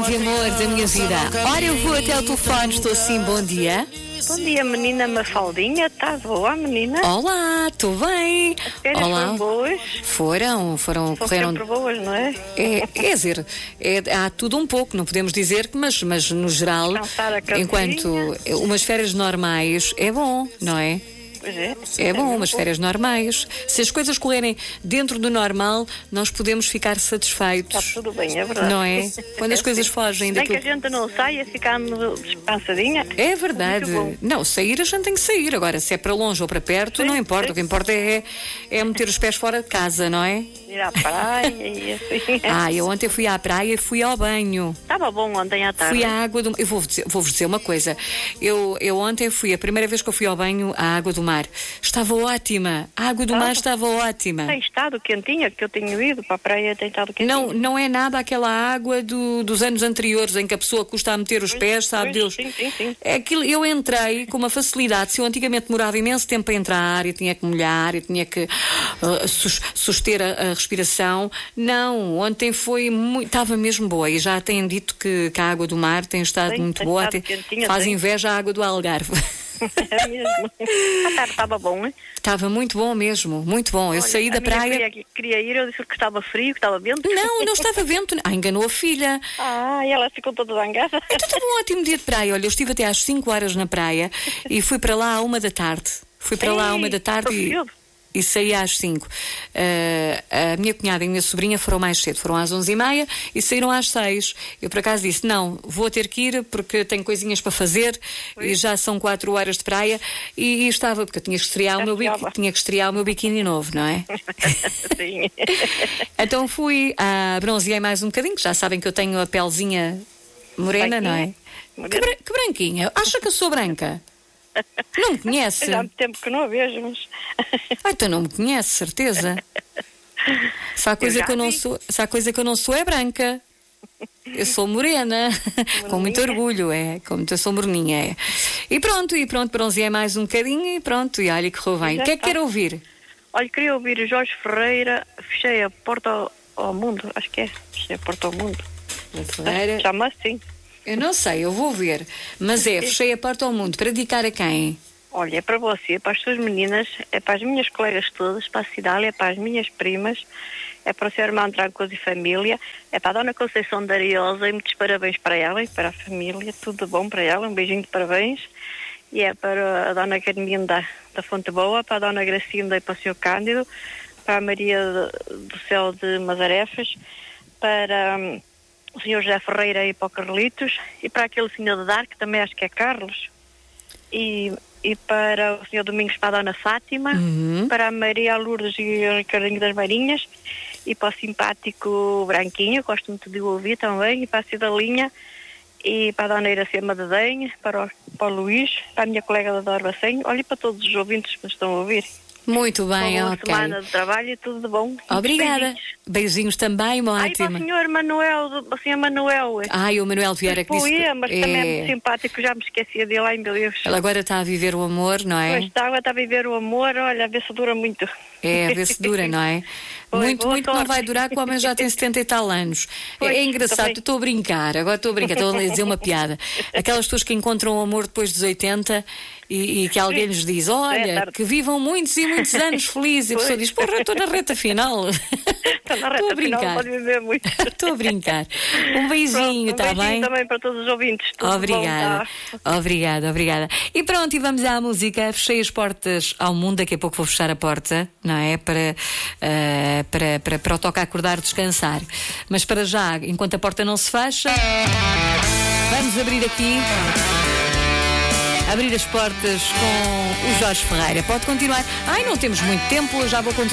grande amor da minha vida. Ora, eu vou até o telefone, estou assim, bom dia. Bom dia, menina Mafaldinha. Estás boa, menina? Olá, estou bem. As férias foram boas? Foram, São correram. sempre boas, não é? Quer dizer, há tudo um pouco, não podemos dizer, mas no geral, Descansar a cabecinha. enquanto umas férias normais é bom, não é? Pois é. É bom, umas férias normais. Se as coisas correrem dentro do normal, nós podemos ficar Está satisfeitos. tudo bem, é verdade. Não é? Quando as coisas fogem Nem que daquilo. a gente não saia, ficando descansadinha. É verdade. Muito bom. Não, sair a gente tem que sair. Agora, se é para longe ou para perto, Sim, não importa. sim. O que importa é meter os pés fora de casa, não é? Ir à praia e assim. Eu ontem fui à praia e fui ao banho. Estava bom ontem à tarde. Fui à água do mar. Eu vou-vos dizer uma coisa. Eu ontem a primeira vez que eu fui ao banho, à água do mar. Estava ótima. A água do mar estava ótima. Tem estado quentinha, que eu tenho ido para a praia, tem estado quentinha. Não é nada aquela água dos anos anteriores em que a pessoa custa a meter os pés, sabe Deus? Sim. É aquilo, eu entrei com uma facilidade. Se eu antigamente demorava imenso tempo a entrar e tinha que molhar e tinha que suster a respiração, não, ontem estava mesmo boa e já têm dito que a água do mar tem estado muito tem boa, estado quentinha, faz tem. inveja à água do Algarve. É mesmo. À tarde estava bom, hein? Estava muito bom mesmo, muito bom. Eu Olha, saí da a minha praia. queria ir, eu disse que estava frio, que estava vento. Não estava vento. Enganou a filha. E ela ficou toda zangada. Então estava um ótimo dia de praia. Olha, eu estive até às 5 horas na praia e fui para lá à 1 da tarde. Fui para lá à 1 da tarde e saí às 5. A minha cunhada e a minha sobrinha foram mais cedo. Foram às 11h30 e saíram às 6. Eu por acaso disse, não, vou ter que ir porque tenho coisinhas para fazer e já são 4 horas de praia e estava, porque eu tinha que estrear o meu biquíni novo, não é? Sim. Então fui, bronzeei mais um bocadinho, que já sabem que eu tenho a pelezinha morena, não é? Que branquinha. Acha que eu sou branca? Não me conhece? Já há muito tempo que não a vejo, mas... Então não me conhece, certeza. Se há coisa que eu não sou é branca. Eu sou morena. Com muito orgulho, como eu sou moreninha, E pronto, bronzeei mais um bocadinho e pronto, e olha que correu bem. O que é que quer ouvir? Olha, queria ouvir Jorge Ferreira, Fechei a Porta ao Mundo, acho que é. Fechei a Porta ao Mundo. Ferreira. Chama assim. Eu não sei, eu vou ver. Mas Fechei a Porta ao Mundo. Para dedicar a quem? Olha, é para você, para as suas meninas, é para as minhas colegas todas, para a Cidália, é para as minhas primas, é para o Sr. Irmão Trancoso e família, é para a Dona Conceição da Ariosa e muitos parabéns para ela e para a família, tudo de bom para ela, um beijinho de parabéns. E é para a Dona Carminda da Fonte Boa, para a Dona Gracinda e para o Sr. Cândido, para a Maria do Céu de Mazarefas, para o Sr. José Ferreira e para o Carlitos, e para aquele Sr. de Dar, que também acho que é Carlos, e para o Sr. Domingos, para a Dona Fátima, para a Maria Lourdes e o Ricardinho das Marinhas, e para o simpático Branquinho, gosto muito de o ouvir também, e para a Cidalinha, e para a Dona Iracema de Denha, para o Luís, para a minha colega da Dorbacenho, olha, e para todos os ouvintes que me estão a ouvir. Muito bem, Uma boa ok. semana de trabalho e tudo de bom. Obrigada. Beijinhos também, Para ótima. o Sr. Manuel, o Sr. Manuel. O Manuel Vieira que disse Mas também é muito simpático, já me esquecia dele, ai meu Deus. Ele agora está a viver o amor, não é? Pois está a viver o amor, olha, a ver se dura muito. A ver se dura, não é? Muito não vai durar, que o homem já tem 70 e tal anos. Pois, é engraçado, também. estou a brincar, estou a dizer uma piada. Aquelas pessoas que encontram o amor depois dos 80 e que alguém lhes diz, olha, que vivam muitos e muitos anos felizes. E a pessoa diz, porra, estou na reta final. Está na Estou reta a brincar. final, pode viver muito. Estou a brincar. Um beijinho, está beijinho bem? também para todos os ouvintes. Tudo Obrigada. bom, tá? Obrigada. E pronto, e vamos à música. Fechei as portas ao mundo. Daqui a pouco vou fechar a porta, não é? Para o toque acordar, descansar. Mas para já, enquanto a porta não se fecha, vamos abrir as portas com o Jorge Ferreira. Pode continuar. Não temos muito tempo, eu já vou continuar.